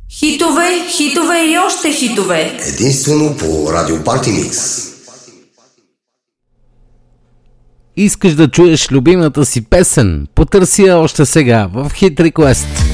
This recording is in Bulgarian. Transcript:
Хитове, хитове и още хитове. Единствено по Радио Парти Микс. Искаш да чуеш любимата си песен? Потърси я още сега в Hit Request.